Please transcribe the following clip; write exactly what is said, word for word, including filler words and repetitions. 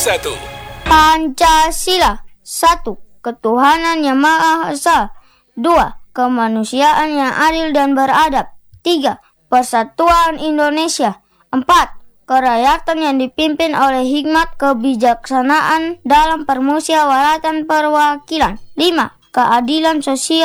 satu. Pancasila. Satu. Ketuhanan yang Maha Esa. Dua. Kemanusiaan yang adil dan beradab. Tiga. Persatuan Indonesia. Empat. Kerakyatan yang dipimpin oleh hikmat kebijaksanaan dalam permusyawaratan perwakilan. Lima. Keadilan sosial